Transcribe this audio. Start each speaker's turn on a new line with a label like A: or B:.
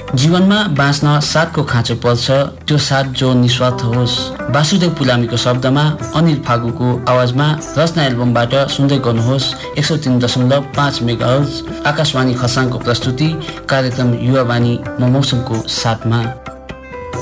A: जीवनमा बाँच्न साथको खाँचो पर्छ, त्यो साथ जो निस्वार्थ होस्। वासुदेव पुलामीको शब्दमा, अनिल फागुको आवाजमा रचना एल्बमबाट सुन्दै गर्नुहोस् 103.5 मेगाहर्ज आकाशवाणी खरसाङको प्रस्तुति कार्यक्रम युवावाणी म मौसमको साथमा।